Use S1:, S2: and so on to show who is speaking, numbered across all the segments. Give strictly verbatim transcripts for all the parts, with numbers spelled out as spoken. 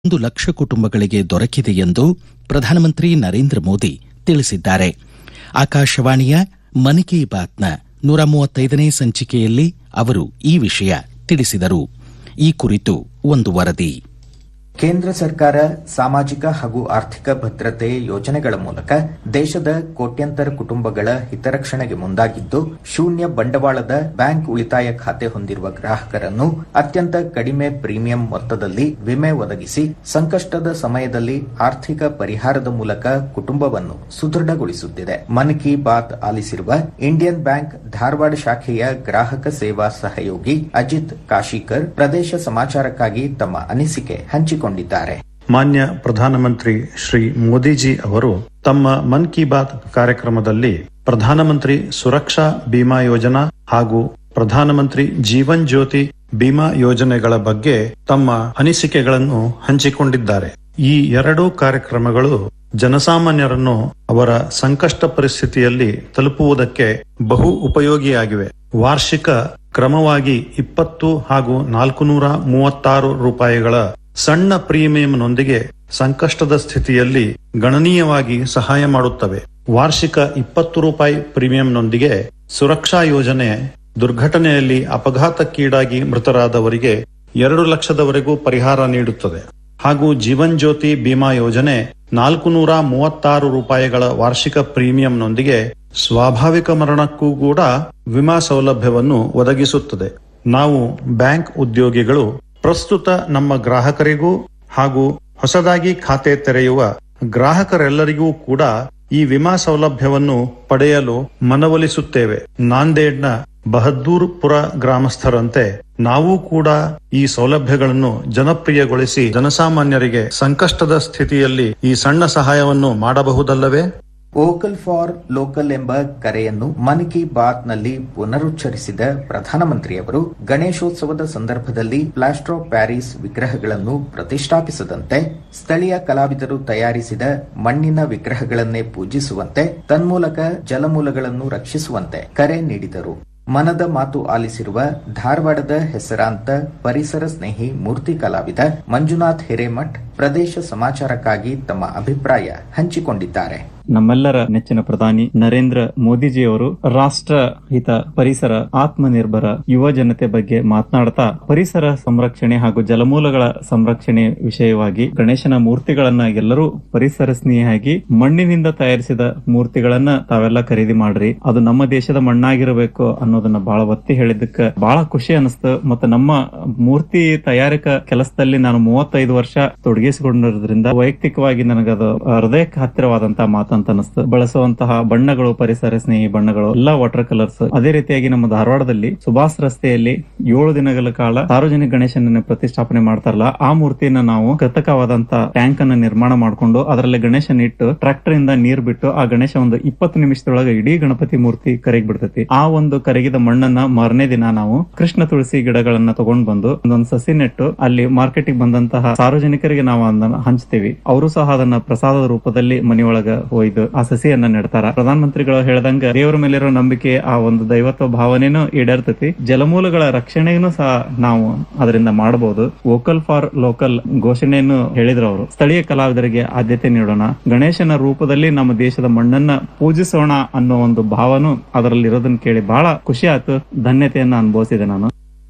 S1: ಒಂದು ಲಕ್ಷ ಕುಟುಂಬಗಳಿಗೆ ದೊರಕಿದೆ ಎಂದು ಪ್ರಧಾನಮಂತ್ರಿ ನರೇಂದ್ರ ಮೋದಿ ತಿಳಿಸಿದ್ದಾರೆ. ಆಕಾಶವಾಣಿಯ ಮನ್ ಕಿ ಬಾತ್ನ ನೂರ ಮೂವತ್ತೈದನೇ ಸಂಚಿಕೆಯಲ್ಲಿ ಅವರು ಈ ವಿಷಯ ತಿಳಿಸಿದರು. ಈ ಕುರಿತು ಒಂದು ವರದಿ.
S2: ಕೇಂದ್ರ ಸರ್ಕಾರ ಸಾಮಾಜಿಕ ಹಾಗೂ ಆರ್ಥಿಕ ಭದ್ರತೆ ಯೋಜನೆಗಳ ಮೂಲಕ ದೇಶದ ಕೋಟ್ಯಂತರ ಕುಟುಂಬಗಳ ಹಿತರಕ್ಷಣೆಗೆ ಮುಂದಾಗಿದ್ದು, ಶೂನ್ಯ ಬಂಡವಾಳದ ಬ್ಯಾಂಕ್ ಉಳಿತಾಯ ಖಾತೆ ಹೊಂದಿರುವ ಗ್ರಾಹಕರನ್ನು ಅತ್ಯಂತ ಕಡಿಮೆ ಪ್ರೀಮಿಯಂ ಮೊತ್ತದಲ್ಲಿ ವಿಮೆ ಒದಗಿಸಿ ಸಂಕಷ್ಟದ ಸಮಯದಲ್ಲಿ ಆರ್ಥಿಕ ಪರಿಹಾರದ ಮೂಲಕ ಕುಟುಂಬವನ್ನು ಸುದೃಢಗೊಳಿಸುತ್ತಿದೆ. ಮನ್ ಕಿ ಬಾತ್ ಆಲಿಸಿರುವ ಇಂಡಿಯನ್ ಬ್ಯಾಂಕ್ ಧಾರವಾಡ ಶಾಖೆಯ ಗ್ರಾಹಕ ಸೇವಾ ಸಹಯೋಗಿ ಅಜಿತ್ ಕಾಶಿಕರ್ ಪ್ರದೇಶ ಸಮಾಚಾರಕ್ಕಾಗಿ ತಮ್ಮ ಅನಿಸಿಕೆ ಹಂಚಿಕೊಂಡಿದ್ದಾರೆ.
S3: ಮಾನ್ಯ ಪ್ರಧಾನಮಂತ್ರಿ ಶ್ರೀ ಮೋದಿಜಿ ಅವರು ತಮ್ಮ ಮನ್ ಕಿ ಬಾತ್ ಕಾರ್ಯಕ್ರಮದಲ್ಲಿ ಪ್ರಧಾನಮಂತ್ರಿ ಸುರಕ್ಷಾ ಬಿಮಾ ಯೋಜನಾ ಹಾಗೂ ಪ್ರಧಾನಮಂತ್ರಿ ಜೀವನ್ ಜ್ಯೋತಿ ಬಿಮಾ ಯೋಜನೆಗಳ ಬಗ್ಗೆ ತಮ್ಮ ಅನಿಸಿಕೆಗಳನ್ನು ಹಂಚಿಕೊಂಡಿದ್ದಾರೆ. ಈ ಎರಡೂ ಕಾರ್ಯಕ್ರಮಗಳು ಜನಸಾಮಾನ್ಯರನ್ನು ಅವರ ಸಂಕಷ್ಟ ಪರಿಸ್ಥಿತಿಯಲ್ಲಿ ತಲುಪುವುದಕ್ಕೆ ಬಹು ಉಪಯೋಗಿಯಾಗಿವೆ. ವಾರ್ಷಿಕ ಕ್ರಮವಾಗಿ ಇಪ್ಪತ್ತು ಹಾಗೂ ನಾಲ್ಕು ನೂರ ಮೂವತ್ತಾರು ರೂಪಾಯಿಗಳ ಸಣ್ಣ ಪ್ರೀಮಿಯಂನೊಂದಿಗೆ ಸಂಕಷ್ಟದ ಸ್ಥಿತಿಯಲ್ಲಿ ಗಣನೀಯವಾಗಿ ಸಹಾಯ ಮಾಡುತ್ತವೆ. ವಾರ್ಷಿಕ ಇಪ್ಪತ್ತು ರೂಪಾಯಿ ಪ್ರೀಮಿಯಂನೊಂದಿಗೆ ಸುರಕ್ಷಾ ಯೋಜನೆ ದುರ್ಘಟನೆಯಲ್ಲಿ ಅಪಘಾತಕ್ಕೀಡಾಗಿ ಮೃತರಾದವರಿಗೆ ಎರಡು ಲಕ್ಷದವರೆಗೂ ಪರಿಹಾರ ನೀಡುತ್ತದೆ. ಹಾಗೂ ಜೀವನ್ ಜ್ಯೋತಿ ಬಿಮಾ ಯೋಜನೆ ನಾಲ್ಕು ನೂರ ಮೂವತ್ತಾರು ರೂಪಾಯಿಗಳ ವಾರ್ಷಿಕ ಪ್ರೀಮಿಯಂನೊಂದಿಗೆ ಸ್ವಾಭಾವಿಕ ಮರಣಕ್ಕೂ ಕೂಡ ವಿಮಾ ಸೌಲಭ್ಯವನ್ನು ಒದಗಿಸುತ್ತದೆ. ನಾವು ಬ್ಯಾಂಕ್ ಉದ್ಯೋಗಿಗಳು ಪ್ರಸ್ತುತ ನಮ್ಮ ಗ್ರಾಹಕರಿಗೂ ಹಾಗೂ ಹೊಸದಾಗಿ ಖಾತೆ ತೆರೆಯುವ ಗ್ರಾಹಕರೆಲ್ಲರಿಗೂ ಕೂಡ ಈ ವಿಮಾ ಸೌಲಭ್ಯವನ್ನು ಪಡೆಯಲು ಮನವೊಲಿಸುತ್ತೇವೆ. ನಾಂದೇಡ್ನ ಬಹದ್ದೂರ್ಪುರ ಗ್ರಾಮಸ್ಥರಂತೆ ನಾವು ಕೂಡ ಈ ಸೌಲಭ್ಯಗಳನ್ನು ಜನಪ್ರಿಯಗೊಳಿಸಿ ಜನಸಾಮಾನ್ಯರಿಗೆ ಸಂಕಷ್ಟದ ಸ್ಥಿತಿಯಲ್ಲಿ ಈ ಸಣ್ಣ ಸಹಾಯವನ್ನು ಮಾಡಬಹುದಲ್ಲವೇ?
S2: ವೋಕಲ್ ಫಾರ್ ಲೋಕಲ್ ಎಂಬ ಕರೆಯನ್ನು ಮನ್ ಕಿ ಬಾತ್ ನಲ್ಲಿ ಪುನರುಚ್ಚರಿಸಿದ ಪ್ರಧಾನಮಂತ್ರಿಯವರು ಗಣೇಶೋತ್ಸವದ ಸಂದರ್ಭದಲ್ಲಿ ಪ್ಲಾಸ್ಟರ್ ಆಫ್ ಪ್ಯಾರಿಸ್ ವಿಗ್ರಹಗಳನ್ನು ಪ್ರತಿಷ್ಠಾಪಿಸದಂತೆ ಸ್ಥಳೀಯ ಕಲಾವಿದರು ತಯಾರಿಸಿದ ಮಣ್ಣಿನ ವಿಗ್ರಹಗಳನ್ನೇ ಪೂಜಿಸುವಂತೆ, ತನ್ಮೂಲಕ ಜಲಮೂಲಗಳನ್ನು ರಕ್ಷಿಸುವಂತೆ ಕರೆ ನೀಡಿದರು. ಮನದ ಮಾತು ಆಲಿಸಿರುವ ಧಾರವಾಡದ ಹೆಸರಾಂತ ಪರಿಸರ ಸ್ನೇಹಿ ಮೂರ್ತಿ ಕಲಾವಿದ ಮಂಜುನಾಥ್ ಹಿರೇಮಠ್ ಪ್ರದೇಶ ಸಮಾಚಾರಕ್ಕಾಗಿ ತಮ್ಮ ಅಭಿಪ್ರಾಯ ಹಂಚಿಕೊಂಡಿದ್ದಾರೆ.
S4: ನಮ್ಮೆಲ್ಲರ ನೆಚ್ಚಿನ ಪ್ರಧಾನಿ ನರೇಂದ್ರ ಮೋದಿಜಿಯವರು ರಾಷ್ಟ್ರ ಹಿತ, ಪರಿಸರ, ಆತ್ಮನಿರ್ಭರ ಯುವ ಜನತೆ ಬಗ್ಗೆ ಮಾತನಾಡ್ತಾ ಪರಿಸರ ಸಂರಕ್ಷಣೆ ಹಾಗೂ ಜಲಮೂಲಗಳ ಸಂರಕ್ಷಣೆ ವಿಷಯವಾಗಿ ಗಣೇಶನ ಮೂರ್ತಿಗಳನ್ನ ಎಲ್ಲರೂ ಪರಿಸರ ಸ್ನೇಹಿಯಾಗಿ ಮಣ್ಣಿನಿಂದ ತಯಾರಿಸಿದ ಮೂರ್ತಿಗಳನ್ನ ತಾವೆಲ್ಲ ಖರೀದಿ ಮಾಡ್ರಿ, ಅದು ನಮ್ಮ ದೇಶದ ಮಣ್ಣಾಗಿರಬೇಕು ಅನ್ನೋದನ್ನ ಬಹಳ ಒತ್ತಿ ಹೇಳಿದ್ದಕ್ಕೆ ಬಹಳ ಖುಷಿ ಅನಿಸ್ತು. ಮತ್ತೆ ನಮ್ಮ ಮೂರ್ತಿ ತಯಾರಿಕಾ ಕೆಲಸದಲ್ಲಿ ನಾನು ಮೂವತ್ತೈದು ವರ್ಷ ತೊಡಗಿಸಿಕೊಂಡಿರೋದ್ರಿಂದ ವೈಯಕ್ತಿಕವಾಗಿ ನನಗದು ಹೃದಯಕ್ಕೆ ಹತ್ತಿರವಾದಂತಹ ಮಾತು ಅಂತ ಅನಿಸ್ತು. ಬಳಸುವಂತಹ ಬಣ್ಣಗಳು ಪರಿಸರ ಸ್ನೇಹಿ ಬಣ್ಣಗಳು, ಎಲ್ಲಾ ವಾಟರ್ ಕಲರ್ಸ್. ಅದೇ ರೀತಿಯಾಗಿ ನಮ್ಮ ಧಾರವಾಡದಲ್ಲಿ ಸುಭಾಷ್ ರಸ್ತೆಯಲ್ಲಿ ಏಳು ದಿನಗಳ ಕಾಲ ಸಾರ್ವಜನಿಕ ಗಣೇಶನನ್ನ ಪ್ರತಿಷ್ಠಾಪನೆ ಮಾಡ್ತಾರಲ್ಲ, ಆ ಮೂರ್ತಿಯನ್ನ ನಾವು ಕೃತಕವಾದಂತಹ ಟ್ಯಾಂಕ್ ಅನ್ನ ನಿರ್ಮಾಣ ಮಾಡಿಕೊಂಡು ಅದರಲ್ಲಿ ಗಣೇಶನ ಇಟ್ಟು ಟ್ರಾಕ್ಟರ್ ಇಂದ ನೀರ್ ಬಿಟ್ಟು ಆ ಗಣೇಶ ಒಂದು ಇಪ್ಪತ್ತು ನಿಮಿಷದೊಳಗೆ ಇಡೀ ಗಣಪತಿ ಮೂರ್ತಿ ಕರಗಿ ಬಿಡ್ತೈತಿ. ಆ ಒಂದು ಕರಗಿದ ಮಣ್ಣನ್ನ ಮಾರನೇ ದಿನ ನಾವು ಕೃಷ್ಣ ತುಳಸಿ ಗಿಡಗಳನ್ನ ತಗೊಂಡ್ ಬಂದು ಒಂದೊಂದು ಸಸಿ ನೆಟ್ಟು ಅಲ್ಲಿ ಮಾರ್ಕೆಟಿಗೆ ಬಂದಂತಹ ಸಾರ್ವಜನಿಕರಿಗೆ ನಾವು ಅದನ್ನ ಹಂಚ್ತೇವಿ. ಅವರು ಸಹ ಅದನ್ನ ಪ್ರಸಾದದ ರೂಪದಲ್ಲಿ ಮನೆಯೊಳಗ ಒಯ್ದು ಆ ಸಸಿಯನ್ನ ನೆಡ್ತಾರ. ಪ್ರಧಾನಮಂತ್ರಿಗಳು ಹೇಳ್ದಂಗ ದೇವರ ಮೇಲಿರೋ ನಂಬಿಕೆ, ಆ ಒಂದು ದೈವತ್ವ ಭಾವನೆನೂ ಈಡೇರ್ತೈತಿ. ಜಲಮೂಲಗಳ ರಕ್ಷಣೆಯನ್ನು ಸಹ ನಾವು ಅದರಿಂದ ಮಾಡಬಹುದು. ವೋಕಲ್ ಫಾರ್ ಲೋಕಲ್ ಘೋಷಣೆಯನ್ನು ಹೇಳಿದ್ರು ಅವರು. ಸ್ಥಳೀಯ ಕಲಾವಿದರಿಗೆ ಆದ್ಯತೆ ನೀಡೋಣ, ಗಣೇಶನ ರೂಪದಲ್ಲಿ ನಮ್ಮ ದೇಶದ ಮಣ್ಣನ್ನ ಪೂಜಿಸೋಣ ಅನ್ನೋ ಒಂದು ಭಾವನು ಅದರಲ್ಲಿ ಇರೋದನ್ನ ಕೇಳಿ ಬಹಳ ಖುಷಿ ಆಯ್ತು. ಧನ್ಯತೆಯನ್ನ ಅನುಭವಿಸಿದೆ ನಾನು.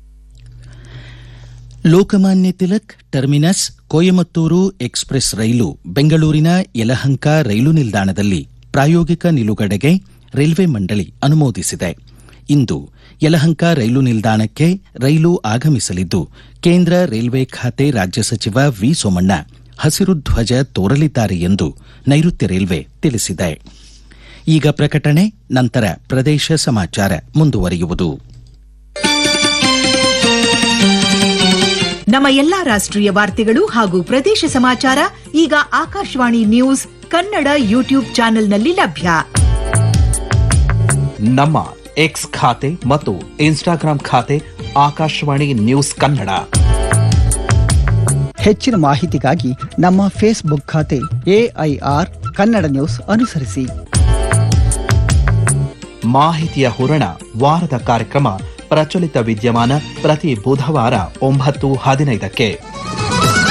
S1: ಲೋಕಮಾನ್ಯ ತಿಲಕ್ ಟರ್ಮಿನಸ್ ಕೊಯಮತ್ತೂರು ಎಕ್ಸ್ಪ್ರೆಸ್ ರೈಲು ಬೆಂಗಳೂರಿನ ಯಲಹಂಕ ರೈಲು ನಿಲ್ದಾಣದಲ್ಲಿ ಪ್ರಾಯೋಗಿಕ ನಿಲುಗಡೆಗೆ ರೈಲ್ವೆ ಮಂಡಳಿ ಅನುಮೋದಿಸಿದೆ. ಇಂದು ಯಲಹಂಕ ರೈಲು ನಿಲ್ದಾಣಕ್ಕೆ ರೈಲು ಆಗಮಿಸಲಿದ್ದು, ಕೇಂದ್ರ ರೈಲ್ವೆ ಖಾತೆ ರಾಜ್ಯ ಸಚಿವ ವಿ ಸೋಮಣ್ಣ ಹಸಿರು ಧ್ವಜ ತೋರಲಿದ್ದಾರೆ ಎಂದು ನೈಋತ್ಯ ರೈಲ್ವೆ ತಿಳಿಸಿದೆ. ಈಗ ಪ್ರಕಟಣೆ, ನಂತರ ಪ್ರದೇಶ ಸಮಾಚಾರ ಮುಂದುವರಿಯುವುದು.
S5: ನಮ್ಮ ಎಲ್ಲಾ ರಾಷ್ಟ್ರೀಯ ವಾರ್ತೆಗಳು ಹಾಗೂ ಪ್ರದೇಶ ಸಮಾಚಾರ ಈಗ ಆಕಾಶವಾಣಿ ನ್ಯೂಸ್ ಕನ್ನಡ ಯೂಟ್ಯೂಬ್ ಚಾನೆಲ್ನಲ್ಲಿ ಲಭ್ಯ.
S6: ನಮ್ಮ ಎಕ್ಸ್ ಖಾತೆ ಮತ್ತು ಇನ್ಸ್ಟಾಗ್ರಾಂ ಖಾತೆ ಆಕಾಶವಾಣಿ ನ್ಯೂಸ್ ಕನ್ನಡ.
S7: ಹೆಚ್ಚಿನ ಮಾಹಿತಿಗಾಗಿ ನಮ್ಮ ಫೇಸ್ಬುಕ್ ಖಾತೆ ಎಐಆರ್ ಕನ್ನಡ ನ್ಯೂಸ್ ಅನುಸರಿಸಿ.
S6: ಮಾಹಿತಿಯ ಹೂರಣ, ವಾರದ ಕಾರ್ಯಕ್ರಮ ಪ್ರಚಲಿತ ವಿದ್ಯಮಾನ ಪ್ರತಿ ಬುಧವಾರ ಒಂಬತ್ತು ಹದಿನೈದಕ್ಕೆ